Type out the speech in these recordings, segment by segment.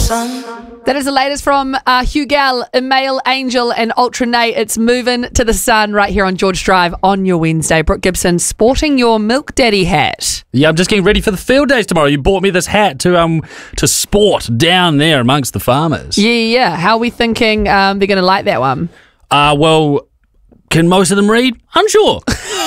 sun. That is the latest from Hugh Gall, Emile Angel and Ultra Nate. It's Moving to the Sun right here on George Drive on your Wednesday. Brooke Gibson sporting your Milk Daddy hat. Yeah, I'm just getting ready for the field days tomorrow. You bought me this hat to sport down there amongst the farmers. Yeah. How are we thinking they're going to like that one? Well, can most of them read? Unsure.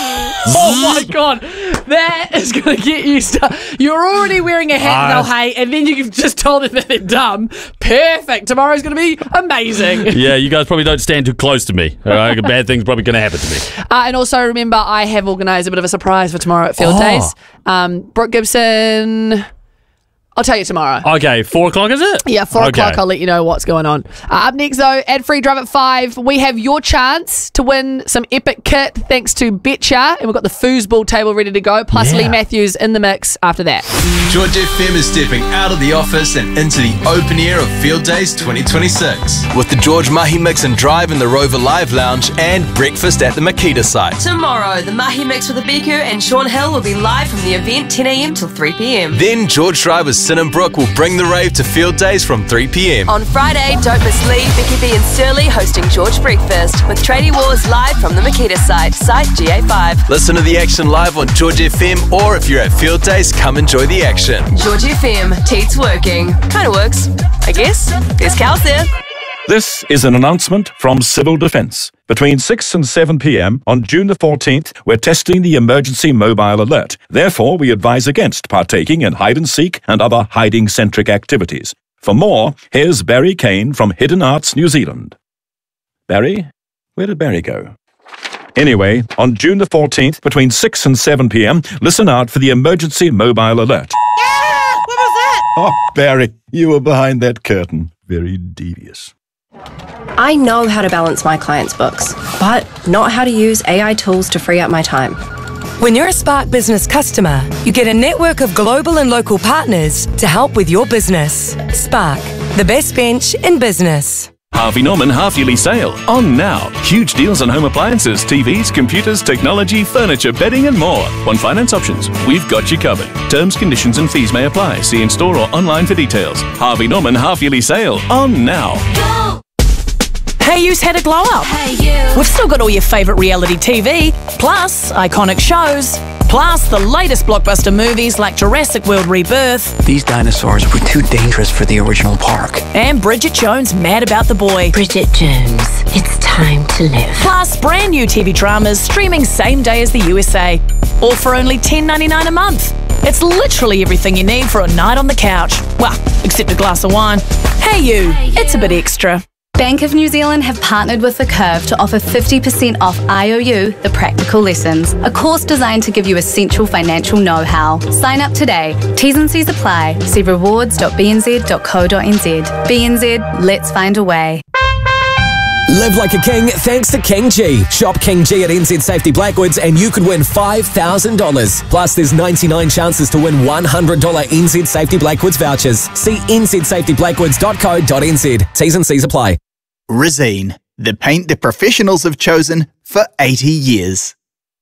Oh my God, that is going to get you You're already wearing a hat they'll hate, and then you've just told them that they're dumb. Perfect. Tomorrow's going to be amazing. Yeah, you guys probably don't stand too close to me. All right, bad thing's probably going to happen to me. And also remember, I have organised a bit of a surprise for tomorrow at Field Days. Brooke Gibson, I'll tell you tomorrow. Okay, 4 o'clock is it? Yeah, 4 o'clock. I'll let you know what's going on. Up next, though, ad-free drive at 5. We have your chance to win some epic kit thanks to Betcha, and we've got the foosball table ready to go, plus Lee Matthews in the mix after that. George FM is stepping out of the office and into the open air of Field Days 2026 with the George Mahi Mix and Drive in the Rover Live Lounge and breakfast at the Makita site. Tomorrow, the Mahi Mix with Abiku and Sean Hill will be live from the event 10 a.m. till 3 p.m. Then George Driver's Sin and Brooke will bring the rave to Field Days from 3 p.m. On Friday, don't miss Lee, Vicky B and Sturley hosting George Breakfast with Tradie Wars live from the Makita site GA5. Listen to the action live on George FM, or if you're at Field Days, come enjoy the action. George FM, Teats working. Kinda works, I guess. There's cows there. This is an announcement from Civil Defence. Between 6 and 7 p.m. on June the 14th, we're testing the emergency mobile alert. Therefore, we advise against partaking in hide-and-seek and other hiding-centric activities. For more, here's Barry Kane from Hidden Arts New Zealand. Barry? Where did Barry go? Anyway, on June the 14th, between 6 and 7 p.m, listen out for the emergency mobile alert. What was that? Oh, Barry, you were behind that curtain. Very devious. I know how to balance my clients' books, but not how to use AI tools to free up my time. When you're a Spark Business customer, you get a network of global and local partners to help with your business. Spark, the best bench in business. Harvey Norman half-yearly sale. On now. Huge deals on home appliances, TVs, computers, technology, furniture, bedding and more. On finance options, we've got you covered. Terms, conditions and fees may apply. See in store or online for details. Harvey Norman half-yearly sale. On now. Go! Hey You's had a glow up. Hey You. We've still got all your favourite reality TV, plus iconic shows, plus the latest blockbuster movies like Jurassic World Rebirth. These dinosaurs were too dangerous for the original park. And Bridget Jones' Mad About the Boy. Bridget Jones, it's time to live. Plus brand new TV dramas streaming same day as the USA. All for only $10.99 a month. It's literally everything you need for a night on the couch. Well, except a glass of wine. Hey You, it's a bit extra. Bank of New Zealand have partnered with The Curve to offer 50% off IOU, The Practical Lessons, a course designed to give you essential financial know-how. Sign up today. T's and C's apply. See rewards.bnz.co.nz. BNZ, let's find a way. Live like a king thanks to King G. Shop King G at NZ Safety Blackwoods and you could win $5,000. Plus, there's 99 chances to win $100 NZ Safety Blackwoods vouchers. See nzsafetyblackwoods.co.nz. T's and C's apply. Resene, the paint the professionals have chosen for 80 years.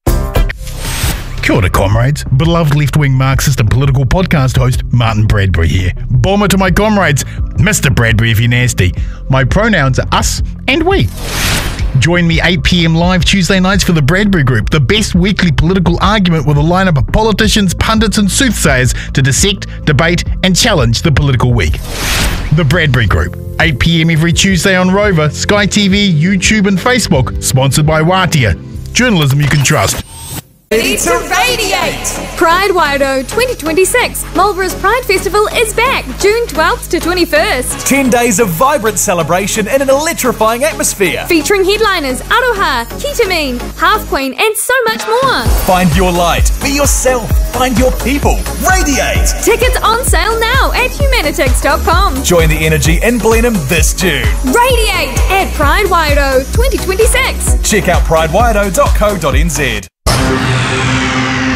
Kia ora, comrades. Beloved left-wing Marxist and political podcast host Martin Bradbury here. Bomber to my comrades, Mr. Bradbury if you're nasty. My pronouns are us and we. Join me 8 p.m. live Tuesday nights for the Bradbury Group, the best weekly political argument with a lineup of politicians, pundits and soothsayers to dissect, debate and challenge the political week. The Bradbury Group, 8 p.m. every Tuesday on Rover, Sky TV, YouTube and Facebook. Sponsored by Watia. Journalism you can trust. Ready to radiate! Pride Wairoa 2026. Marlborough's Pride Festival is back, June 12th to 21st. 10 days of vibrant celebration in an electrifying atmosphere. Featuring headliners Aroha, Ketamine, Half Queen and so much more. Find your light, be yourself, find your people, radiate! Tickets on sale now at humanitix.com. Join the energy in Blenheim this June. Radiate at Pride Wairoa 2026. Check out pridewairoa.co.nz.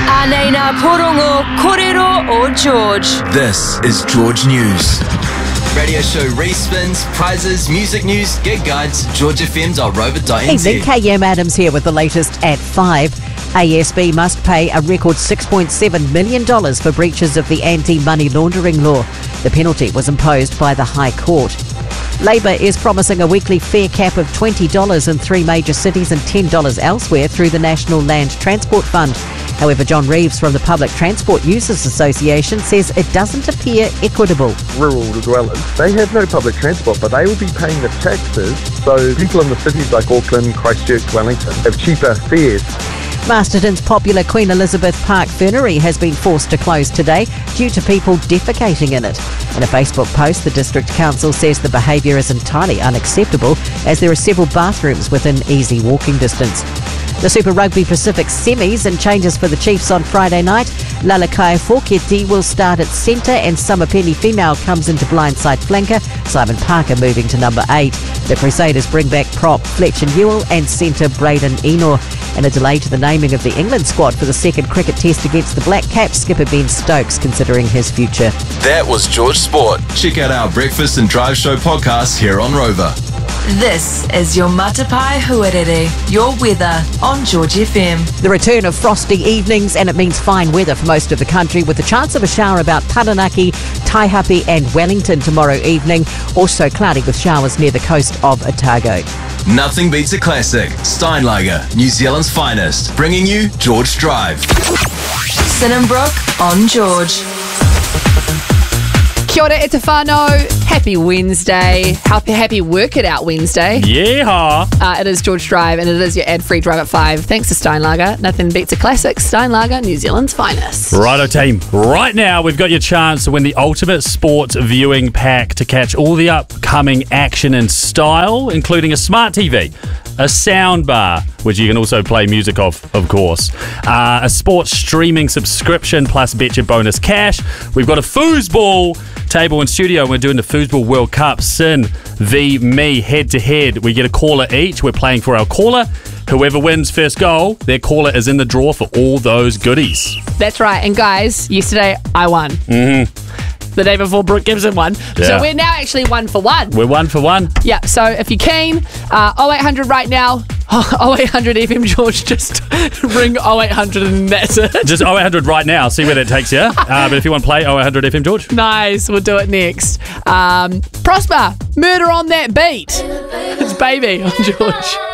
Anena Porongo Korero o George. This is George News. Radio show respins, prizes, music news, gig guides, georgefm.rover.nz. Evening, KM Adams here with the latest at 5. ASB must pay a record $6.7 million for breaches of the anti-money laundering law. The penalty was imposed by the High Court. Labor is promising a weekly fare cap of $20 in 3 major cities and $10 elsewhere through the National Land Transport Fund. However, John Reeves from the Public Transport Users Association says it doesn't appear equitable. Rural dwellers, they have no public transport, but they will be paying the taxes, so people in the cities like Auckland, Christchurch, Wellington have cheaper fares. Masterton's popular Queen Elizabeth Park Fernery has been forced to close today due to people defecating in it. In a Facebook post, the District Council says the behaviour is entirely unacceptable as there are several bathrooms within easy walking distance. The Super Rugby Pacific semis and changes for the Chiefs on Friday night. Lalakai Foketi will start at centre and Samapeni Female comes into blindside flanker. Simon Parker moving to number 8. The Crusaders bring back prop Fletcher Newell and centre Braden Enor. And a delay to the naming of the England squad for the second cricket test against the Black Caps, skipper Ben Stokes considering his future. That was George Sport. Check out our Breakfast and Drive Show podcast here on Rover. This is your Matapai Huarere, your weather on George FM. The return of frosty evenings, and it means fine weather for most of the country with a chance of a shower about Taranaki, Taihape and Wellington tomorrow evening. Also cloudy with showers near the coast of Otago. Nothing beats a classic. Steinlager, New Zealand's finest, bringing you George Drive. Sinnenbrook on George. Kia ora e te whānau. Happy Wednesday. Happy Work It Out Wednesday. Yeehaw. It is George Drive and it is your ad-free drive at 5. Thanks to Steinlager. Nothing beats a classic. Steinlager, New Zealand's finest. Righto team. Right now we've got your chance to win the ultimate sports viewing pack to catch all the upcoming action and style, including a smart TV, a sound bar, which you can also play music of course, a sports streaming subscription plus Betcha bonus cash. We've got a foosball table in studio. We're doing the Foosball World Cup. Sin v me head to head. We get a caller each. We're playing for our caller. Whoever wins first goal, their caller is in the draw for all those goodies. That's right. And guys, yesterday I won. The day before Brooke Gibson won. Yeah. So we're now actually 1 for 1. We're 1 for 1. Yeah, so if you're keen, 0800 right now. 0800 FM George, just ring 0800 and that's it. Just 0800 right now, see where that takes you. But if you want to play 0800 FM George. Nice, we'll do it next. Prosper, Murder on That Beat. It's Baby on George.